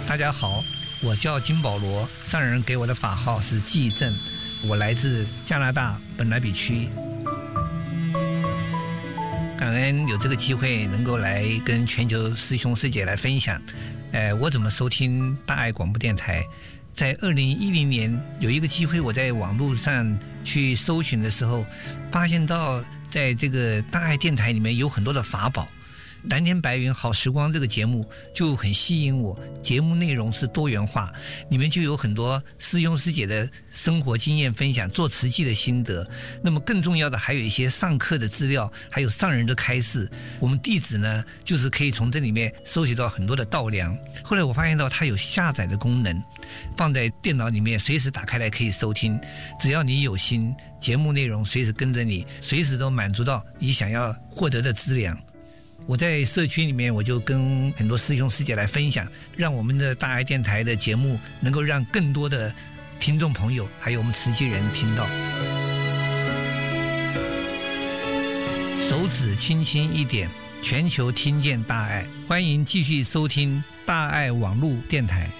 大家好，我叫金保罗，上人给我的法号是纪正，我来自加拿大本来比区。感恩有这个机会能够来跟全球师兄师姐来分享，我怎么收听大爱广播电台。在2010年有一个机会，我在网络上去搜寻的时候，发现到在这个大爱电台里面有很多的法宝。蓝天白云好时光这个节目就很吸引我，节目内容是多元化，里面就有很多师兄师姐的生活经验分享，做慈济的心得。那么更重要的还有一些上课的资料，还有上人的开示。我们弟子呢，就是可以从这里面收集到很多的道粮。后来我发现到它有下载的功能，放在电脑里面随时打开来可以收听，只要你有心，节目内容随时跟着你，随时都满足到你想要获得的资粮。我在社区里面，我就跟很多师兄师姐来分享，让我们的大爱电台的节目能够让更多的听众朋友还有我们慈济人听到。手指轻轻一点，全球听见大爱。欢迎继续收听大爱网络电台。